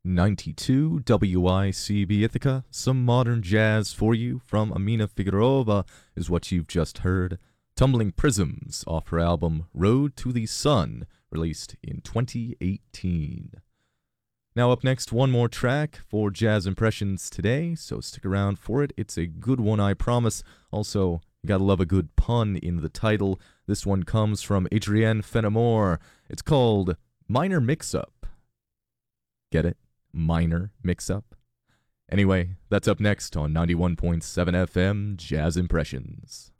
92 WICB Ithaca, some modern jazz for you from Amina Figueroa is what you've just heard. Tumbling Prisms off her album Road to the Sun, released in 2018. Now up next, one more track for Jazz Impressions today, so stick around for it. It's a good one, I promise. Also, you gotta love a good pun in the title. This one comes from Adrienne Fenimore. It's called Minor Mix-Up. Get it? Minor Mix-Up? Anyway, that's up next on 91.7 FM Jazz Impressions.